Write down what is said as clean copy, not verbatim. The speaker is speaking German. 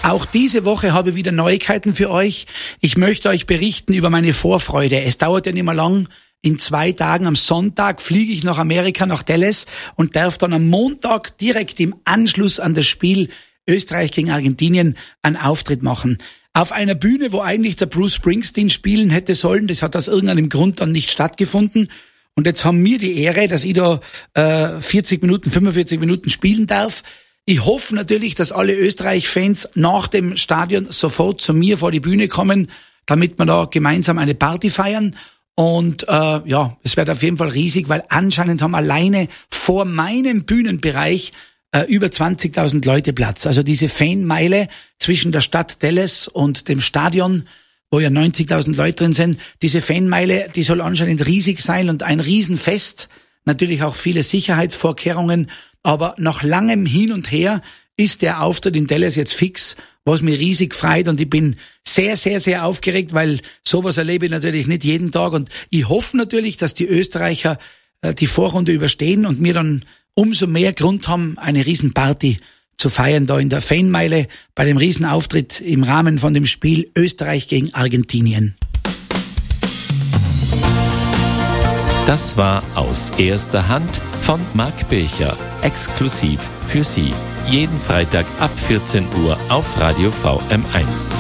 Auch diese Woche habe ich wieder Neuigkeiten für euch. Ich möchte euch berichten über meine Vorfreude. Es dauert ja nicht mehr lang. In 2 Tagen am Sonntag fliege ich nach Amerika, nach Dallas und darf dann am Montag direkt im Anschluss an das Spiel Österreich gegen Argentinien einen Auftritt machen. Auf einer Bühne, wo eigentlich der Bruce Springsteen spielen hätte sollen. Das hat aus irgendeinem Grund dann nicht stattgefunden. Und jetzt haben wir die Ehre, dass ich da 45 Minuten spielen darf. Ich hoffe natürlich, dass alle Österreich-Fans nach dem Stadion sofort zu mir vor die Bühne kommen, damit wir da gemeinsam eine Party feiern. Und es wird auf jeden Fall riesig, weil anscheinend haben alleine vor meinem Bühnenbereich über 20.000 Leute Platz. Also diese Fanmeile zwischen der Stadt Dallas und dem Stadion, wo ja 90.000 Leute drin sind. Diese Fanmeile, die soll anscheinend riesig sein und ein Riesenfest. Natürlich auch viele Sicherheitsvorkehrungen. Aber nach langem Hin und Her ist der Auftritt in Dallas jetzt fix, was mich riesig freut. Und ich bin sehr, sehr, sehr aufgeregt, weil sowas erlebe ich natürlich nicht jeden Tag. Und ich hoffe natürlich, dass die Österreicher die Vorrunde überstehen und mir dann umso mehr Grund haben, eine Riesenparty zu feiern da in der Fanmeile bei dem Riesenauftritt im Rahmen von dem Spiel Österreich gegen Argentinien. Das war aus erster Hand von Marc Bircher, exklusiv für Sie. Jeden Freitag ab 14 Uhr auf Radio VM1.